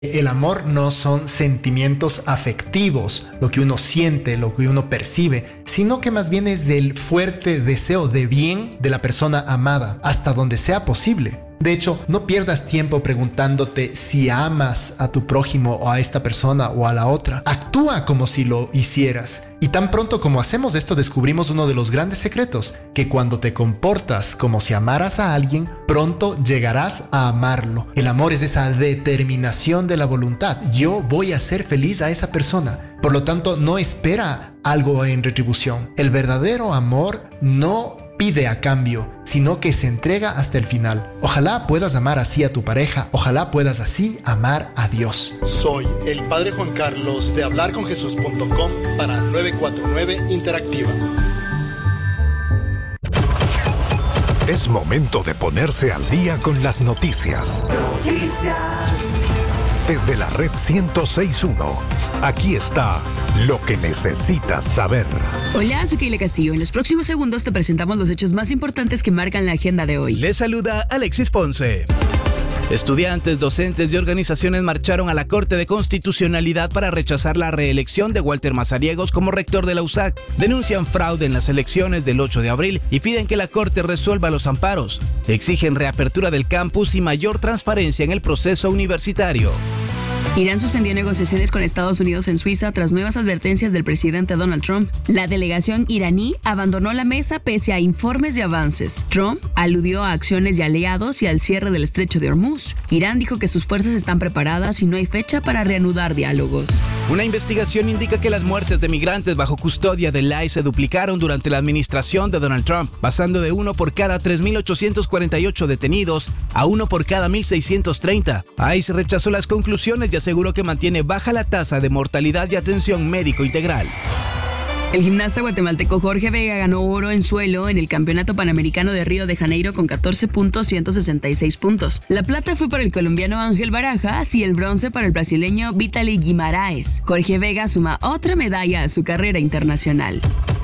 El amor no son sentimientos afectivos, lo que uno siente, lo que uno percibe, sino que más bien es del fuerte deseo de bien de la persona amada, hasta donde sea posible. De hecho, no pierdas tiempo preguntándote si amas a tu prójimo o a esta persona o a la otra. Actúa como si lo hicieras. Y tan pronto como hacemos esto, descubrimos uno de los grandes secretos, que cuando te comportas como si amaras a alguien, pronto llegarás a amarlo. El amor es esa determinación de la voluntad. Yo voy a ser feliz a esa persona. Por lo tanto, no espera algo en retribución. El verdadero amor no pide a cambio, sino que se entrega hasta el final. Ojalá puedas amar así a tu pareja, ojalá puedas así amar a Dios. Soy el Padre Juan Carlos de hablarconjesús.com para 949 Interactiva. Es momento de ponerse al día con las noticias. Desde la red 106.1, aquí está lo que necesitas saber. Hola, soy Keila Castillo. En los próximos segundos te presentamos los hechos más importantes que marcan la agenda de hoy. Les saluda Alexis Ponce. Estudiantes, docentes y organizaciones marcharon a la Corte de Constitucionalidad para rechazar la reelección de Walter Mazariegos como rector de la USAC. Denuncian fraude en las elecciones del 8 de abril y piden que la Corte resuelva los amparos. Exigen reapertura del campus y mayor transparencia en el proceso universitario. Irán suspendió negociaciones con Estados Unidos en Suiza tras nuevas advertencias del presidente Donald Trump. La delegación iraní abandonó la mesa pese a informes de avances. Trump aludió a acciones de aliados y al cierre del estrecho de Hormuz. Irán dijo que sus fuerzas están preparadas y no hay fecha para reanudar diálogos. Una investigación indica que las muertes de migrantes bajo custodia del ICE se duplicaron durante la administración de Donald Trump, pasando de 1 por cada 3.848 detenidos a 1 por cada 1.630. ICE rechazó las conclusiones y aseguró que mantiene baja la tasa de mortalidad y atención médico integral. El gimnasta guatemalteco Jorge Vega ganó oro en suelo en el Campeonato Panamericano de Río de Janeiro con 14.166 puntos. La plata fue para el colombiano Ángel Barajas y el bronce para el brasileño Vitaly Guimaraes. Jorge Vega suma otra medalla a su carrera internacional.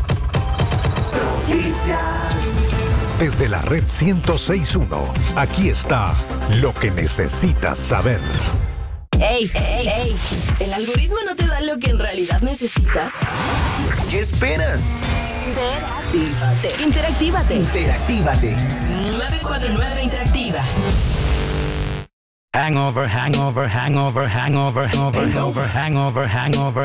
Desde la red 106.1, aquí está lo que necesitas saber. ¡Ey! ¿El algoritmo no te da lo que en realidad necesitas? ¿Qué esperas? Interactívate. 949 Interactiva. Hangover.